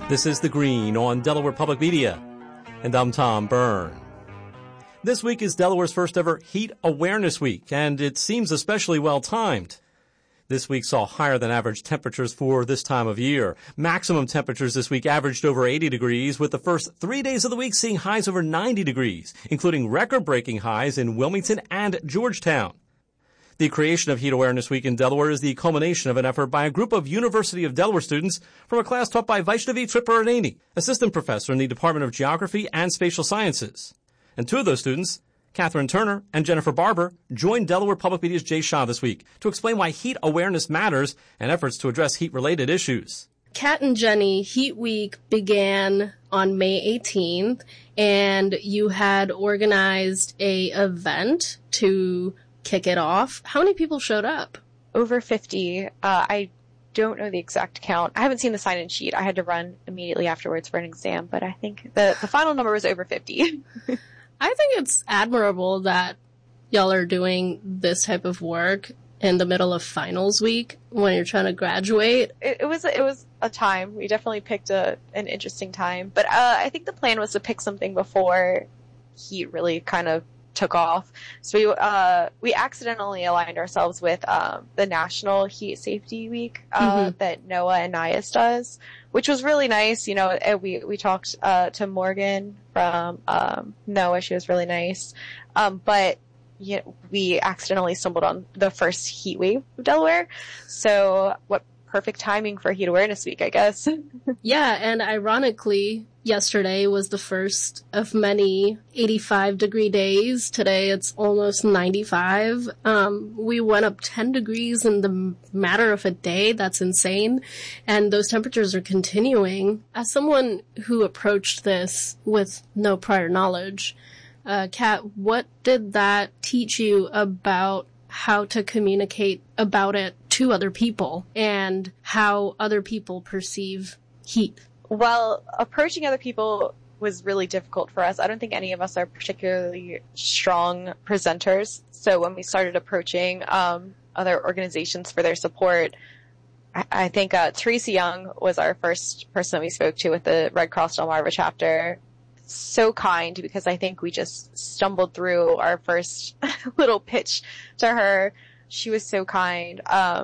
This is The Green on Delaware Public Media, and I'm Tom Byrne. This week is Delaware's first ever Heat Awareness Week, and it seems especially well timed. This week saw higher than average temperatures for this time of year. Maximum temperatures this week averaged over 80 degrees, with the first 3 days of the week seeing highs over 90 degrees, including record-breaking highs in Wilmington and Georgetown. The creation of Heat Awareness Week in Delaware is the culmination of an effort by a group of University of Delaware students from a class taught by Vaishnavi Tripuraneni, assistant professor in the Department of Geography and Spatial Sciences. And two of those students, Catherine Turner and Jennifer Barber, joined Delaware Public Media's Jay Shah this week to explain why heat awareness matters and efforts to address heat-related issues. Kat and Jenny, Heat Week began on May 18th, and you had organized a event to kick it off. How many people showed up? Over 50. I don't know the exact count. I haven't seen the sign-in sheet. I had to run immediately afterwards for an exam, but I think the final number was over 50. I think it's admirable that y'all are doing this type of work in the middle of finals week when you're trying to graduate. It was a time. We definitely picked an interesting time, but I think the plan was to pick something before heat really kind of took off. So we accidentally aligned ourselves with the National Heat Safety Week that NOAA and NIAS does, which was really nice. You know, we talked to Morgan from NOAA. She was really nice. But we accidentally stumbled on the first heat wave of Delaware. So what perfect timing for Heat Awareness Week, I guess. Yeah, and ironically, yesterday was the first of many 85-degree days. Today it's almost 95. We went up 10 degrees in the matter of a day. That's insane. And those temperatures are continuing. As someone who approached this with no prior knowledge, Kat, what did that teach you about how to communicate about it to other people and how other people perceive heat? Well, approaching other people was really difficult for us. I don't think any of us are particularly strong presenters. So when we started approaching other organizations for their support, I think Teresa Young was our first person we spoke to with the Red Cross Delmarva chapter. So kind, because I think we just stumbled through our first little pitch to her. She was so kind.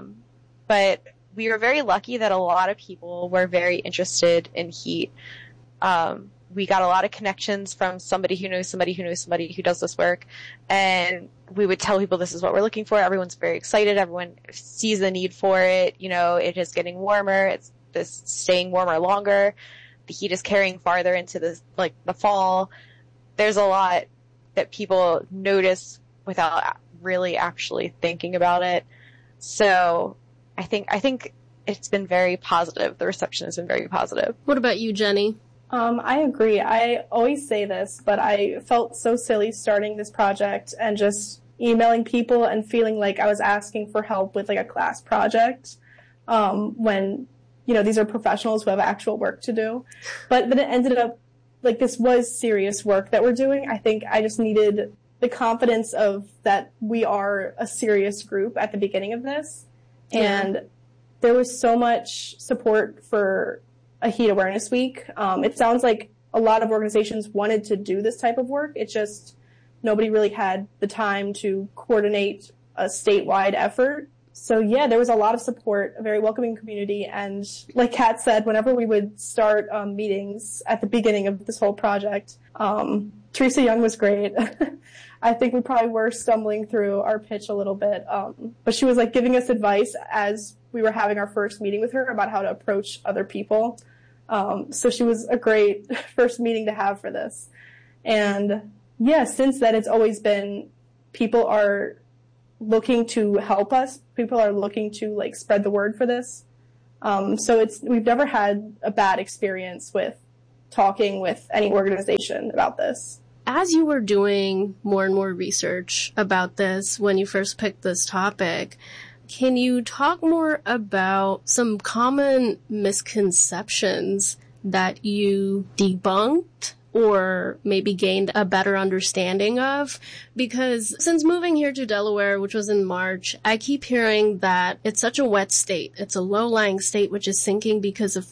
But we were very lucky that a lot of people were very interested in heat. We got a lot of connections from somebody who knows somebody who knows somebody who does this work. And we would tell people this is what we're looking for. Everyone's very excited. Everyone sees the need for it. You know, it is getting warmer. It's this staying warmer longer. The heat is carrying farther into the fall. There's a lot that people notice without really actually thinking about it. So I think it's been very positive. The reception has been very positive. What about you, Jenny? I agree. I always say this, but I felt so silly starting this project and just emailing people and feeling like I was asking for help with like a class project, when, you know, these are professionals who have actual work to do. But then it ended up like this was serious work that we're doing. I think I just needed the confidence of that we are a serious group at the beginning of this. Yeah. And there was so much support for a Heat Awareness Week. It sounds like a lot of organizations wanted to do this type of work. It just, nobody really had the time to coordinate a statewide effort. So yeah, there was a lot of support, a very welcoming community. And like Kat said, whenever we would start meetings at the beginning of this whole project, Teresa Young was great. I think we probably were stumbling through our pitch a little bit. But she was like giving us advice as we were having our first meeting with her about how to approach other people. So she was a great first meeting to have for this. And yeah, since then it's always been people are looking to help us. People are looking to like spread the word for this. So we've never had a bad experience with talking with any organization about this. As you were doing more and more research about this when you first picked this topic, can you talk more about some common misconceptions that you debunked or maybe gained a better understanding of? Because since moving here to Delaware, which was in March, I keep hearing that it's such a wet state. It's a low-lying state which is sinking because of